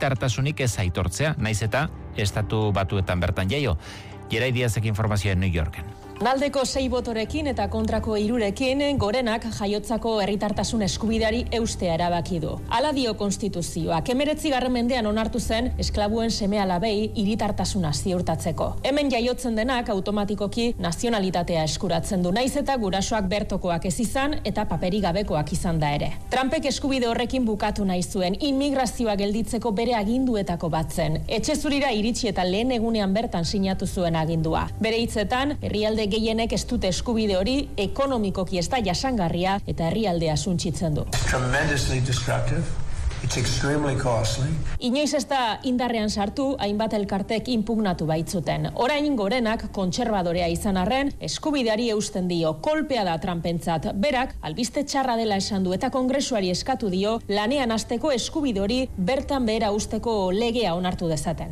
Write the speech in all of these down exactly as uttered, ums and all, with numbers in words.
hiritartasunik ez aitortzea, naiz eta estatu batuetan bertan jaio. Jerai Diazek informazioa New Yorken. Aldeko sei botorekin eta kontrako hirurekin Gorenak jaiotzako herritartasun eskubideari eustea erabaki du. Hala dio konstituzioak. Hemeretzigarren mendean onartu zen esklabuen seme-alabei hiritartasuna ziurtatzeko. Hemen jaiotzen denak automatikoki nazionalitatea eskuratzen du, naiz eta gurasoak bertokoak ez izan eta paperi gabekoak izan da ere. Trumpek eskubide horrekin bukatu nahi zuen, immigrazioa gelditzeko bere aginduetako bat zen. Etxezurira iritsi eta lehen egunean bertan sinatu zuen agindua. Bere hitzetan, herrialde gehienek ez dute eskubide hori ekonomikoki ez da jasangarria eta herrialdea suntsitzen du. Tremendously destructive. It's extremely costly. Inoiz ez da indarrean sartu, hainbat elkartek inpugnatu baitzuten. Orain Gorenak kontserbadorea izan arren, eskubideari eusten dio, kolpea da Trumpentzat. Berak, albiste txarra dela esan du eta Kongresuari eskatu dio, lanean hasteko eskubide hori bertan behera usteko legea onartu dezaten.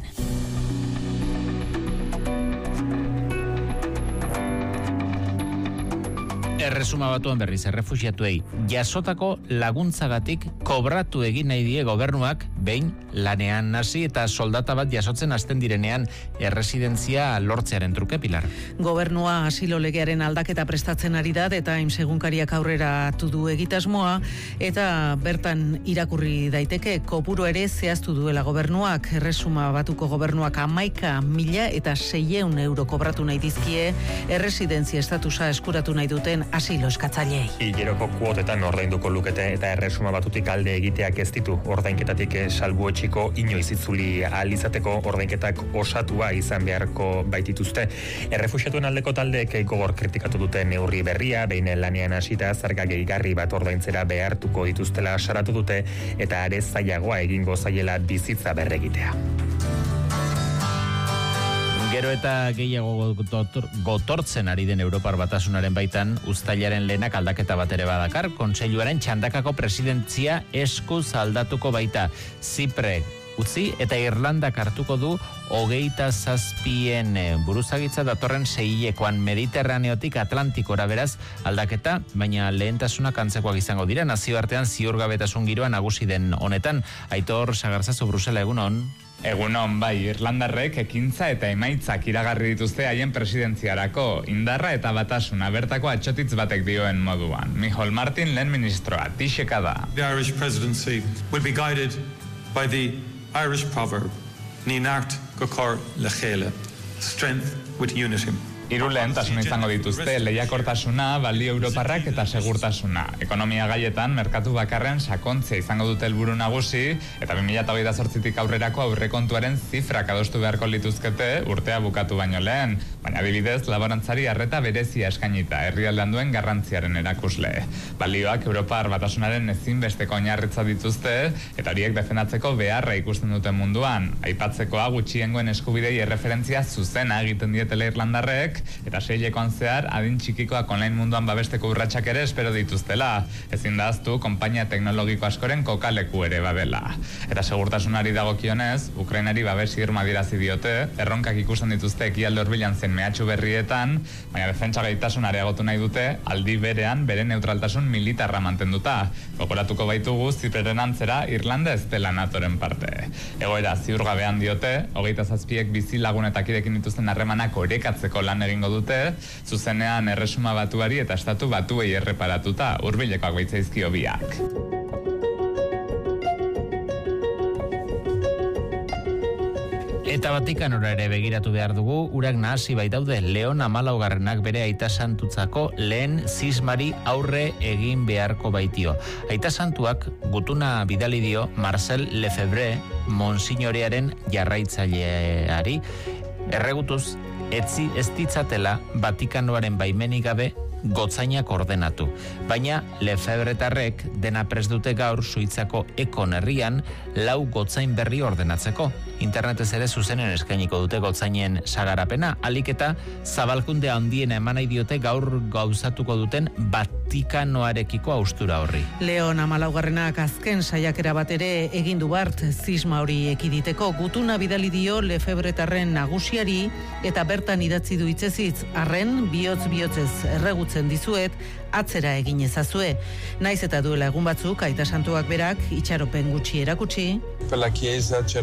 Erresuma Batuan berriz errefuxiatuei jasotako laguntzagatik kobratu egin nahi die gobernuak behin lanean hasi eta soldata bat jasotzen hasten direnean erresidentzia lortzearen truke, Pilar. Gobernua asilo legearen aldaketa prestatzen ari da eta egunkariak aurrera atu du egitasmoa eta bertan irakurri daiteke kopuru ere zehaztu duela gobernuak. Erresuma Batuko gobernuak hamaika mila eta seiehun euro kobratu nahi dizkie erresidentzia estatusa eskuratu nahi duten asilo eskatzaileei. Hileroko kuotetan ordainduko lukete eta Erresuma Batutik alde egiteak ez ditu ordainketatik salbuetsiko inoiz itzuli ahal izateko ordainketak osatua izan beharko baitituzte. Errefuxiatuen aldeko taldeek gogor kritikatu dute neurri berria, behin lanean hasita zerga gehigarri bat ordaintzera behartuko dituztela saratu dute eta are zailagoa egingo zaiela bizitza berregitea. Gero eta gehiago gotortzen ari den Europar Batasunaren baitan, uztailaren lehenak aldaketa bat ere badakar, kontseiluaren txandakako presidentzia eskuz aldatuko baita. Zipre utzi eta Irlandak hartuko du hogeita zazpien buruzagitza datorren seihilekoan Mediterraneotik Atlantikora, beraz aldaketa, baina lehentasunak antzekoak izango dira, nazioartean ziurgabetasun giroa nagusi den honetan. Aitor Sagarzazu, Brusela, egunon. Egunon, bai, Irlandarrek ekintza eta emaitzak iragarri dituzte haien presidentziarako, indarra eta batasuna bertako atxotitz batek dioen moduan. Michael Martin, lehen ministroa, tixeka da. The Irish presidency will be guided by the Irish proverb, Ní nart go cor le chéile, strength with unity. Hiru lehentasun izango dituzte, lehiakortasuna, balio europarrak eta segurtasuna. Ekonomia gaietan, merkatu bakarrean sakontzea izango dute helburu nagusi, eta bi mila hogeita zortzitik aurrerako aurrekontuaren zifrak adostu beharko lituzkete urtea bukatu baino lehen, baina adibidez laborantzari arreta berezia eskainita, herrialdean duen garrantziaren erakusle. Balioak Europar Batasunaren ezinbesteko oinarritza dituzte, eta horiek defendatzeko beharra ikusten duten munduan. Aipatzekoa gutxiengoen eskubidei erreferentzia zuzena egiten dietela Irlandarrek, eta seilekoan zehar adin txikikoak online munduan babesteko urratsak ere espero dituztela. Ezin da ahaztu konpainia teknologiko askoren kokaleku ere badela. Eta segurtasunari dagokionez, Ukrainari babes irma dirazi diote, erronkak ikusten dituzte ekialde hurbilan zen mehatxu berrietan, baina defentsa gaitasun areagotu nahi dute, aldi berean bere neutraltasun militarra mantenduta. Gogoratuko baitugu Zipreren antzera Irlanda ez dela NATOren parte. Egoera ziurgabean diote, hogeita zazpiek bizi lagunetak irekin dituzten harremanak orekatzeko lan egingo dute, zuzenean Erresuma Batuari eta Estatu Batuei erreparatuta, hurbilekoak baitzaizkio biak. Eta Vatikanora ere begiratu behar dugu, urak nahasi baitaude Leon hamalaugarrenak bere aita santutzako lehen zismari aurre egin beharko baitio. Aita santuak gutuna bidali dio Marcel Lefebvre, monsignorearen jarraitzaileari, erregutuz etzi ez ditzatela Vatikanoaren baimenik gabe gotzainak ordenatu. Baina Lefebvretarrek dena prest dute gaur Suitzako Ekon herrian lau gotzain berri ordenatzeko. Internetez ere zuzenen eskainiko dute gotzainen sagarapena, alik eta zabalkunde handiena eman nahi diote gaur gauzatuko duten Vatikanoarekiko haustura horri. Leon hamalaugarrenak azken saiakera bat ere egin du bart zisma hori ekiditeko, gutuna bidali dio Lefebvretarren nagusiari eta bertan idatzi du hitzezitz, arren bihotz bihotzez erregutzen dizuet, atzera egin ezazue. Naiz eta duela egun batzuk aita santuak berak itxaropen gutxi erakutsi. Per la Chiesa c'è